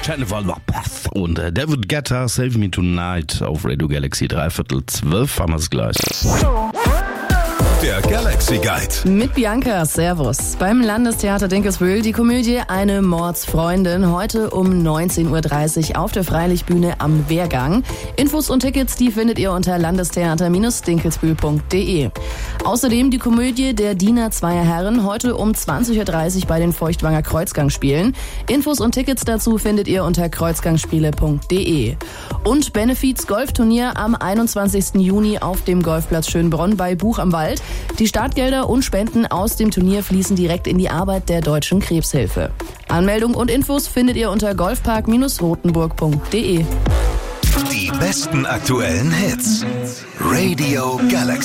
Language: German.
Jennifer Lopez und David Guetta, Save Me Tonight auf Radio Galaxy 11:45 haben wir es gleich. Der Galaxy Guide. Mit Bianca, Servus. Beim Landestheater Dinkelsbühl die Komödie Eine Mordsfreundin. Heute um 19.30 Uhr auf der Freilichtbühne am Wehrgang. Infos und Tickets, die findet ihr unter landestheater-dinkelsbühl.de. Außerdem die Komödie Der Diener zweier Herren. Heute um 20.30 Uhr bei den Feuchtwanger Kreuzgangspielen. Infos und Tickets dazu findet ihr unter kreuzgangspiele.de. Und Benefiz Golfturnier am 21. Juni auf dem Golfplatz Schönbrunn bei Buch am Wald. Die Startgelder und Spenden aus dem Turnier fließen direkt in die Arbeit der Deutschen Krebshilfe. Anmeldung und Infos findet ihr unter golfpark-rotenburg.de. Die besten aktuellen Hits. Radio Galaxy.